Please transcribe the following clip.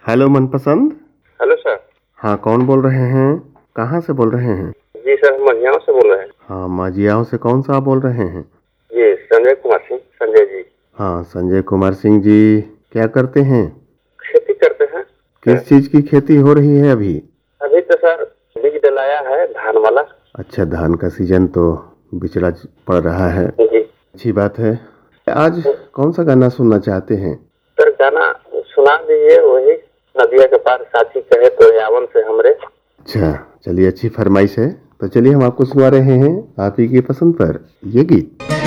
Hello मनपसंद। Hello sir. हाँ, कौन बोल रहे हैं? कहाँ से बोल रहे हैं? जी सर, हम मझियाओं से बोल रहे हैं। हाँ, माजियाओं से कौन सा आप बोल रहे हैं? जी, संजय कुमार सिंह, संजय जी। हाँ, संजय कुमार सिंह जी। क्या करते हैं? खेती करते हैं। किस चीज़ की खेती हो रही है अभी? अभी तो सर बीज डलाया है धान वाला। अच्छा, धान का सीजन तो बिचड़ा पड़ रहा है। जी अच्छी बात है। आज कौन सा गाना सुनना चाहते हैं? सर, गाना सुना दीजिए वही नदिया के पार साथी कहे तो यावन से हमरे। अच्छा, चलिए, अच्छी फरमाइश है। तो चलिए, हम आपको सुना रहे हैं आप ही की पसंद पर ये गीत।